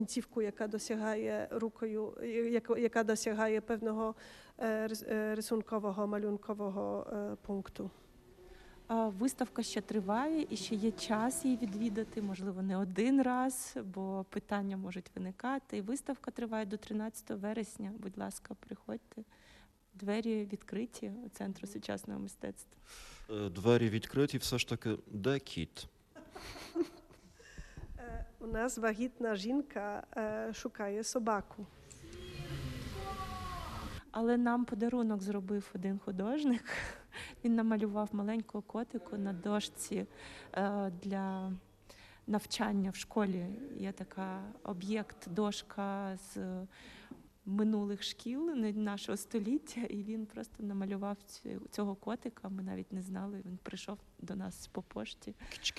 Кінцівку, яка досягає рукою, яка досягає певного рисункового, малюнкового пункту. Виставка ще триває і ще є час її відвідати, можливо, не один раз, бо питання можуть виникати. Виставка триває до 13 вересня. Будь ласка, приходьте. Двері відкриті у Центру сучасного мистецтва. Двері відкриті, все ж таки, де кіт? У нас вагітна жінка шукає собаку. Але нам подарунок зробив один художник. Він намалював маленького котику на дошці для навчання в школі. Є така об'єкт, дошка з минулих шкіл нашого століття, і він просто намалював цього котика. Ми навіть не знали, він прийшов до нас по пошті.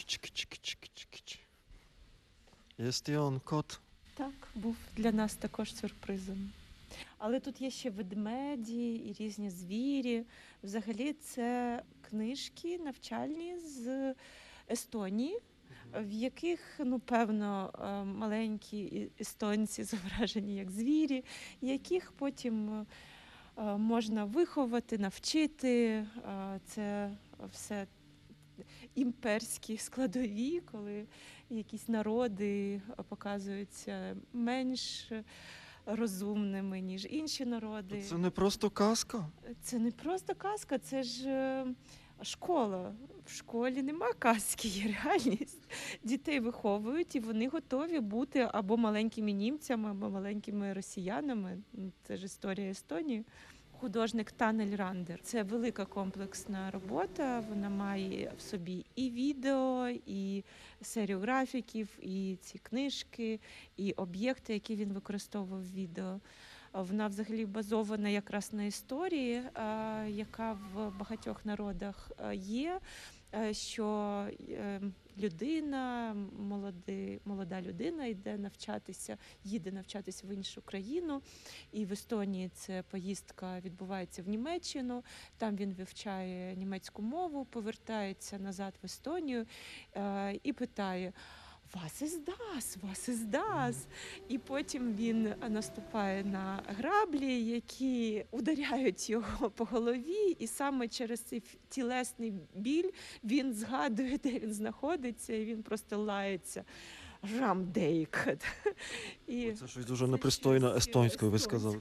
Jest on kot? Так, був для нас також сюрпризом. Але тут є ще ведмеді і різні звірі. Взагалі це книжки навчальні з Естонії, в яких, певно, маленькі естонці зображені як звірі, яких потім можна виховати, навчити. Це все імперські складові, коли якісь народи показуються менш розумними, ніж інші народи. Це не просто казка? Це не просто казка, це ж школа. В школі нема казки, є реальність. Дітей виховують, і вони готові бути або маленькими німцями, або маленькими росіянами. Це ж історія Естонії. Художник Танель Рандер. Це велика комплексна робота, вона має в собі і відео, і серію графіків, і ці книжки, і об'єкти, які він використовував в відео. Вона взагалі базована якраз на історії, яка в багатьох народах є, що людина, молода людина їде навчатися в іншу країну. І в Естонії це поїздка відбувається в Німеччину, там він вивчає німецьку мову, повертається назад в Естонію і питає: «Was ist das? Was ist das?» І потім він наступає на граблі, які ударяють його по голові, і саме через цей тілесний біль він згадує, де він знаходиться, і він просто лається. Рамдейкет. Це щось дуже непристойно естонською, ви сказали.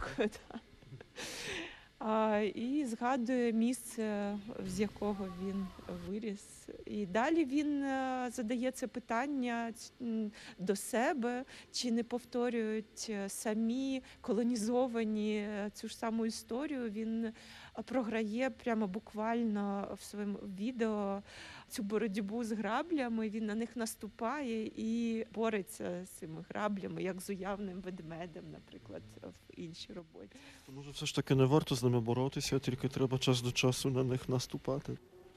І згадує місце, з якого він виріс. І далі він задає це питання до себе, чи не повторюють самі колонізовані цю ж саму історію. Він програє прямо буквально в своєму відео цю боротьбу з граблями, він на них наступає і бореться з цими граблями, як з уявним ведмедем, наприклад, в іншій роботі. То може все ж таки не варто з ними боротися, тільки треба час do czasu na nich наступати?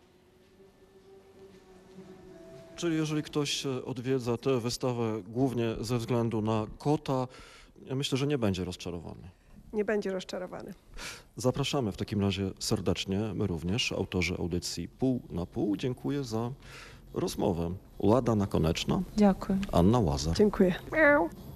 Czyli jeżeli ktoś odwiedza tę wystawę głównie ze względu na kota, ja myślę, że nie będzie rozczarowany. Nie będzie rozczarowany. Zapraszamy w takim razie serdecznie, my również, autorzy audycji Pół na Pół. Dziękuję za rozmowę. Lada Nakoneczna, Дякую. Anna Łazar. Dziękuję.